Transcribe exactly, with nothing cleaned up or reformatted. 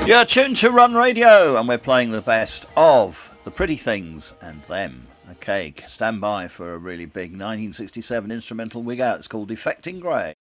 You're tuned to Run Radio, and we're playing the best of The Pretty Things and Them. Okay, stand by for a really big nineteen sixty-seven instrumental wig out. It's called Defecting Grey.